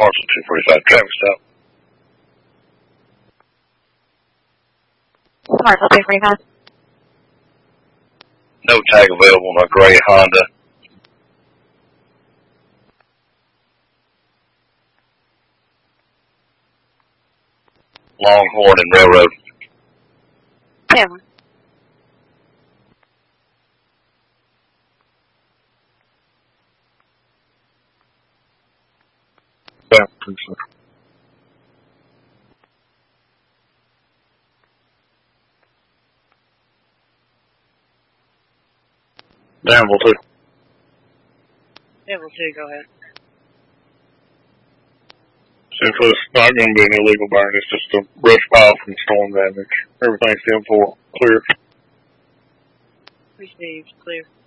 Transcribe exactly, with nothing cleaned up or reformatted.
Parcel two forty-five traffic stop. Parcel two forty-five. No tag available on a gray Honda. Longhorn and Railroad. ten one. Yeah, please, sir. Danville two. Danville two, go ahead. Since it's not going to be an illegal burn, it's just a brush pile from storm damage. Everything's ten four. Clear. Received. Clear.